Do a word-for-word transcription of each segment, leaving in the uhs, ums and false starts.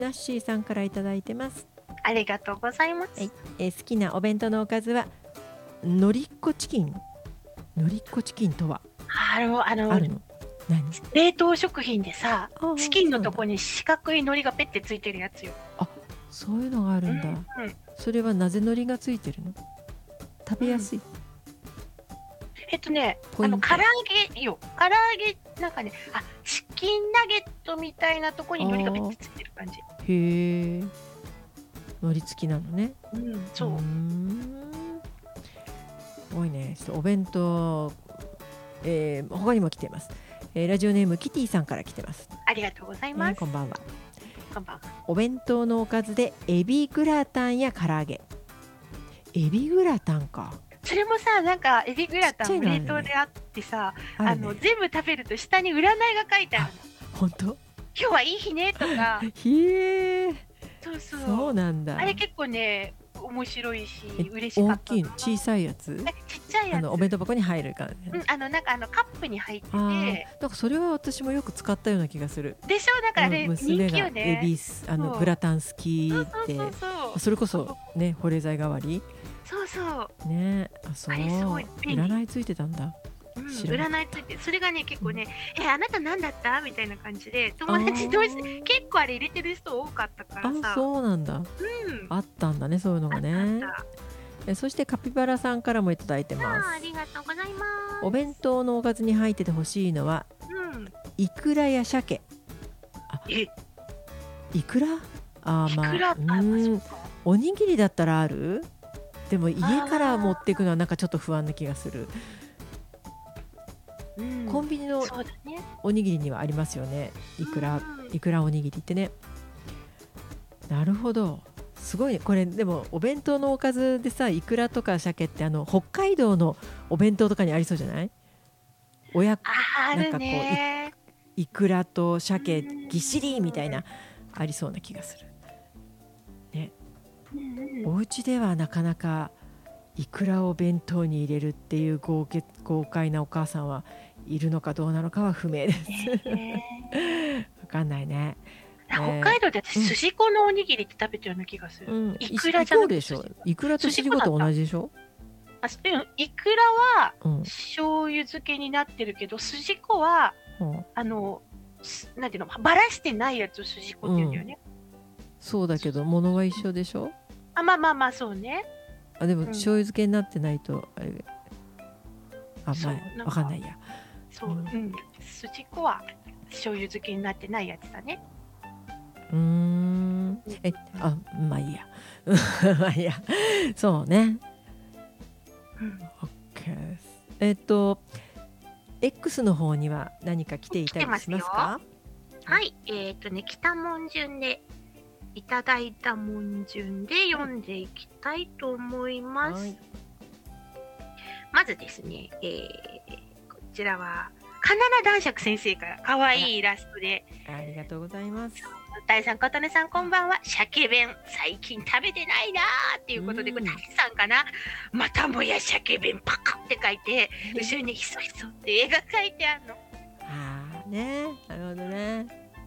ナッシーさんからいただいてます。 ありがとうございます。 はい、えー好きなお弁当のおかずはのりっこチキン。のりっこチキンとはあの、あのあるの？何？ 冷凍食品でさあー、 チキンのとそうこに四角い海苔がペッてついてるやつよ。 だ。あ、そういうのがあるんだ。 うんうんそれはなぜ海苔がついてるの？食べやすい。 えっとね、 ポイントあの唐揚げよ。唐揚げなんかね、あ、チキンナゲットみたいなとこに海苔がペッてついてる感じ。 へえ。海苔付きなのね。 うん、そうう。 ーん。すごいね。ちょっとお弁当、えー他にも来てます。えーラジオネームキティさんから来てます。 ありがとうございえます。 ーこんばんは。 こんばんは。 お弁当のおかずでエビグラタンや唐揚げ。エビグラタンか。 それもさ、なんかエビグラタン冷ちっちゃいのあるね凍であってさ、 あるねあの全部食べると下に占いが書いてあるの。 本当？ 今日はいい日ねとか。 へえ。 そうそう。 そうなんだ。 あれ結構ね、面白いしえ嬉しかったな。 大きいの？小さいやつ？ えちっちゃいやつ。 あのお弁当箱に入る感じ。 うん、あのなんかあのカップに入ってあーて、 なんかそれは私もよく使ったような気がする。 でしょ、だからあれうん人気娘がエよね。 ビスあのそうグラタン好きそうってそうそうそう。 それこそね保冷剤代わりそうそう。 ね。あ、そうあれすごい便利占いついてたんだ。 うん、 知らな占いついて、それがね結構ね、えあなた何だったみたいな感じで友達同士あー結構あれ入れてる人多かったからあ、 さ。 そうなんだ。 うん。 あったんだね、そういうのがね。 あったあっえそしてカピバラさんからもいただいてたます。 ありがとうございます。 お弁当のおかずに入っててほしいのはうん。 イクラや鮭。 え、 イクラ？あーまあいくら、 うーんおにぎりだったらある？でも家から持っていくのはなんかちょっと不安な気がする。 うん、 コンビニのそうだね。 おにぎりにはありますよね。イクラ、 うんイクラおにぎりってね。なるほど。すごいね。これでもお弁当のおかずでさ、イクラとか鮭ってあの北海道のお弁当とかにありそうじゃない？親あるなんかこうね。 イクラと鮭うんぎっしりみたいなありそうな気がする。ね。 うんうんお家ではなかなかイクラを弁当に入れるっていう豪傑豪快なお母さんはいるのかどうなのかは不明です。 ねわかんないね。 あ北海道で私、 うん寿司粉のおにぎりって食べたような気がする。 うん、 イクラじゃなくてイコールでしょ。イクラと筋子と同じでしょ。 あ、うんイクラはうん、 醤油漬けになってるけど、筋子はうんあのすなんていうのばらしてないやつを筋子って言うんだよね。 そうだけど物が一緒でしょ。 あまあまあまあそうね。 あでもうん醤油漬けになってないとあれあそうまあなんかわかんないや。 そう、 ううんん、筋子は醤油漬けになってないやつだね。 うーんえあまあいいやまあいいやそうね。 うん、 OK です。えっと X の方には何か来ていたりしますか？ はい、えっ、とね、来たもん順で、いただいたもん順で読んでいきたいと思います。 はいまずですね、えー、こちらは、カナナ男爵先生から可愛いイラストで、 ありがとうございます。 大さん、琴音さん、こんばんは。鮭弁、最近食べてないなーっていうことで、 うんこれ、大さんかなまたもや鮭弁パカって書いて、後ろにひそひそって絵が書いてあるの。 ああね、なるほどね。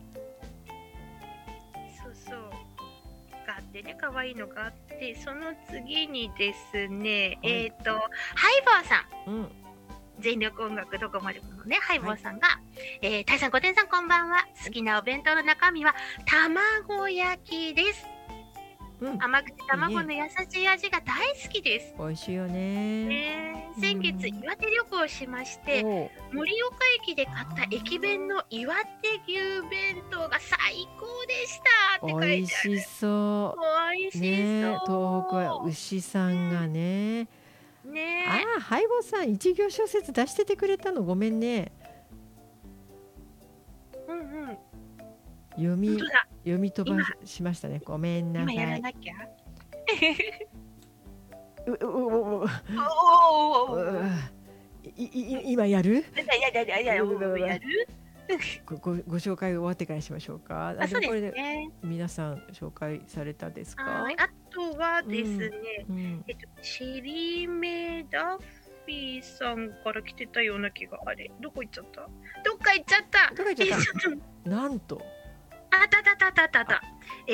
そうそう。があってね、可愛いのがあって、その次にですね、 はいえっ、と、ハイバーさん。 うん全力音楽どこまでものね、ハイボーさんが、えー、タイさん、コテンさんこんばんは。好きなお弁当の中身は卵焼きです。 うん甘くて卵の優しい味が大好きです。 美味しいよね。 えー先月、 うん岩手旅行をしまして、 おう盛岡駅で買った駅弁の岩手牛弁当が最高でしたって書美味いてある。 しそ美味しそう。 う。ね、東北は牛さんがね。 ねああ、ハイボーさん一行小説出しててくれたのごめんね。 うんうん。 読み本当だ。 読み飛ばしましたね。ごめんな今さい。 やらなきゃ。 うううううおーおーおーいい今やる？ いやいやいやいや、やるごごご紹介終わってからしましょうか。 あ、そうででもこれですね。 皆さん紹介されたですか？ はい。あとはですね、 うん、 えっと、チリメダッフィーさんから来てたような気が、あれ、どこ行っちゃったどっか行っちゃったどっか行っちゃったえちょっとなんとあったあったあったあったあった。